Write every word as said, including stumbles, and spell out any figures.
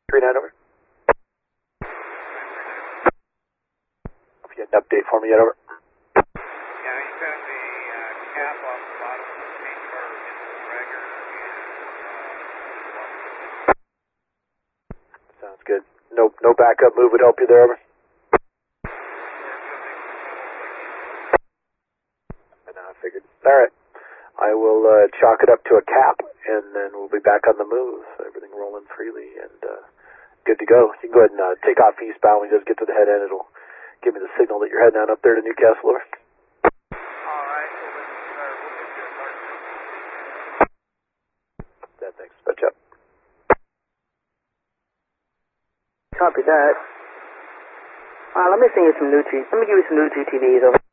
three nine over. If you had an update for me yet, over. Yeah, he found the uh, cap off the bottom of the tank car in the dragger and... Sounds good. No, no backup move would help you there, over. I know, I figured. All right. I will uh, chalk it up to a cap, and then we'll be back on the move. Everything rolling freely and uh, good to go. You can go ahead and uh, take off eastbound when you just get to the head end. It'll give me the signal that you're heading on up there to Newcastle. Over. All right. Yeah, thanks. Touch up. Copy that. Uh, let me send you some new T. Let me give you some new G T Vs over.